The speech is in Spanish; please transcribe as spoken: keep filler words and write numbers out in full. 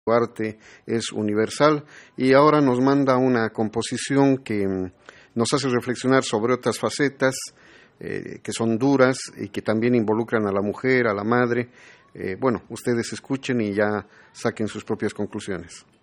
su arte es universal, y ahora nos manda una composición que mm, nos hace reflexionar sobre otras facetas eh, que son duras y que también involucran a la mujer, a la madre. Eh, bueno, ustedes escuchen y ya saquen sus propias conclusiones.